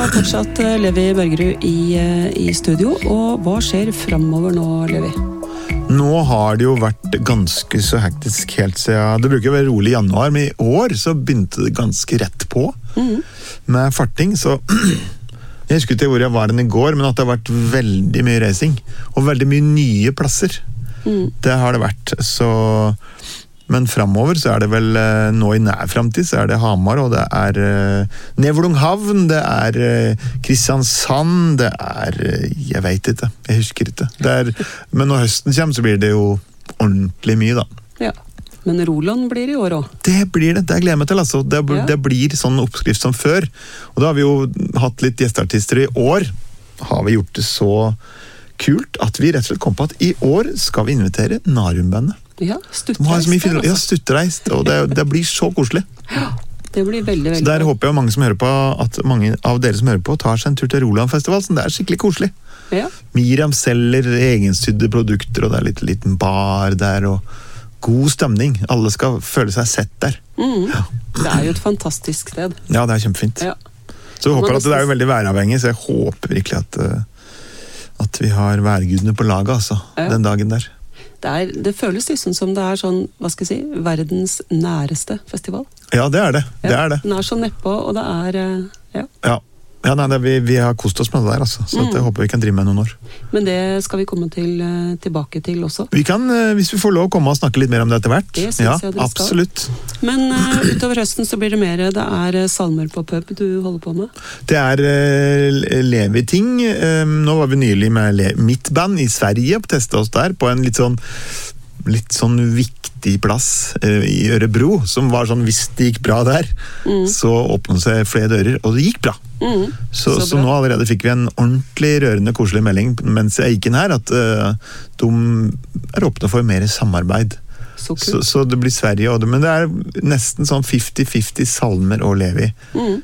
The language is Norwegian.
har fortsatt Levi Bergerud i studio, og hva skjer fremover nå, Levi? Nå har det jo vært ganske så hektisk helt siden, det bruker å være rolig i januar, men i år så begynte det ganske rett på med farting, så jeg husker ikke hvor jeg var i går, men at det har vært veldig mye racing, og veldig mye nye plasser. Det har det vært, så... Men fremover så det vel, nå i nær fremtid, så det Hamar, og det Nevlunghavn, det Kristiansand, det jeg vet ikke, jeg husker ikke. Men når høsten kommer, så blir det jo ordentlig mye da. Ja, men Roland blir det i år også. Det blir det gleder jeg meg til, altså. Det blir sånn oppskrift som før. Og da har vi jo hatt litt gjestartister i år. Har vi gjort det så kult at vi rett og slett kom på at i år skal vi invitere Narumbandet. Ja, stuttreist, og det blir så koselig. Ja, det blir veldig, veldig. Så der håper jeg mange som hører på, at mange av dere som hører på, tar seg en tur til Roland-festival, så det skikkelig koselig. Ja. Miriam selger egensydde produkter, og det litt liten bar der, og god stemning. Alle skal føle seg sett der. Ja. Det jo et fantastisk sted. Ja, det kjempefint. Ja. Så jeg håper at det jo veldig væravhengig, så jeg håper virkelig at vi har værgudene på laget, altså, den dagen der. Det føles liksom som det sånn, hva skal jeg si, verdens næreste festival. Ja, det det. Det det. Den så nedpå, og det ja. Ja, nei, vi har kost oss med det der, altså. Så jeg håper vi kan drive med noen år. Men det skal vi komme tilbake til også. Vi kan, hvis vi får lov, komme og snakke litt mer om det etter hvert. Det synes jeg dere absolutt. Skal. Men utover høsten så blir det mer, det salmer på pub du holder på med? Det Levi-ting. Nå var vi nylig med mitt band i Sverige og testet oss der på en litt sånn viktig plass i Ørebro, som var sånn, hvis det gikk bra der, så åpnet seg flere dører, og det gikk bra. Så nå allerede fikk vi en ordentlig rørende, koselig melding mens jeg gikk inn her, at de åpnet for mer samarbeid. Så det blir Sverige, men det nesten sånn 50-50 salmer og Levi